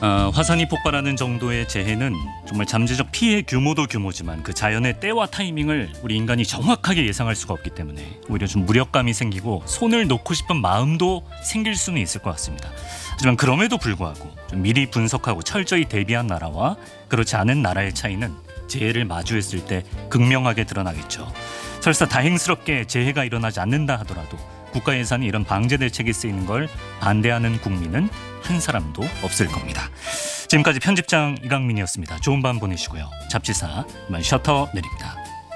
화산이 폭발하는 정도의 재해는 정말 잠재적 피해 규모도 규모지만 그 자연의 때와 타이밍을 우리 인간이 정확하게 예상할 수가 없기 때문에 오히려 좀 무력감이 생기고 손을 놓고 싶은 마음도 생길 수는 있을 것 같습니다. 하지만 그럼에도 불구하고 좀 미리 분석하고 철저히 대비한 나라와 그렇지 않은 나라의 차이는 재해를 마주했을 때 극명하게 드러나겠죠. 설사 다행스럽게 재해가 일어나지 않는다 하더라도 국가 예산이 이런 방제 대책에 쓰이는 걸 반대하는 국민은 한 사람도 없을 겁니다. 지금까지 편집장 이강민이었습니다. 좋은 밤 보내시고요. 잡지사 이만 셔터 내립니다.